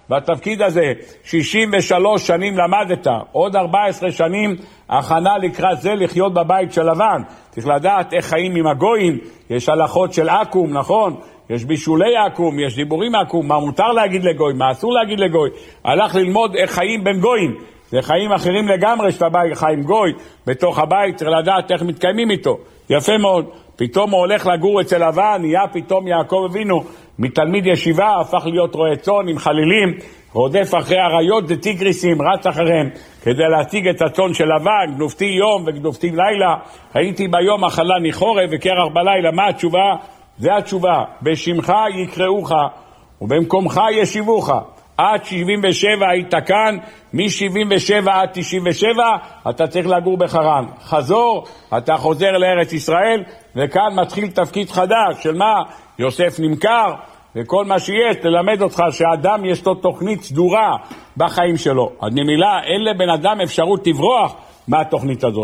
בתפקיד הזה 63 שנים למדת, עוד 14 שנים הכנה לקראת זה לחיות בבית של לבן. צריך לדעת איך חיים עם הגויים, יש הלכות של עקום, נכון? יש בישולי עקום, יש דיבורים עקום, מה מותר להגיד לגוי, מה אסור להגיד לגוי. הלך ללמוד איך חיים בין גויים, זה חיים אחרים לגמרי שאתה בא חיים גוי בתוך הבית, צריך לדעת איך מתקיימים איתו. יפה מאוד. פתאום הוא הולך לגור אצל לבן, נהיה פתאום יעקב אבינו מתלמיד ישיבה, הפך להיות רועה צאן עם חלילים, רודף אחרי אריות וטיגריסים, רץ אחריהם כדי להציג את הצאן של לבן, גנובתי יום וגנובתי לילה, הייתי ביום אכלה ניחורב וקרח בלילה. מה התשובה? זה התשובה, בשמך יקראוך ובמקומך ישיבוך. עד 77 היית כאן, מ-77 עד 97 אתה צריך לגור בחרן. חזור, אתה חוזר לארץ ישראל, וכאן מתחיל תפקיד חדש של מה? יוסף נמכר, וכל מה שיש, ללמד אותך שהאדם יש לו תוכנית סדורה בחיים שלו. אז ממילא אין לבן אדם אפשרות תברוח מהתוכנית הזאת.